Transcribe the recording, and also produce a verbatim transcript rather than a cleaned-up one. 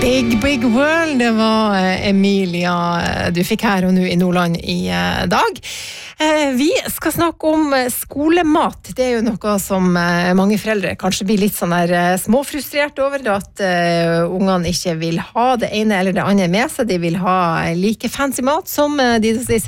Big, big world, det var Emilia du fikk her og nå i Nordland i dag. Vi skal snakke om skolemat. Det er jo noe som mange foreldre kanskje blir litt sånn der småfrustrert over, at ungene ikke vil ha det ene eller det andre med seg. De vil ha like fancy mat som de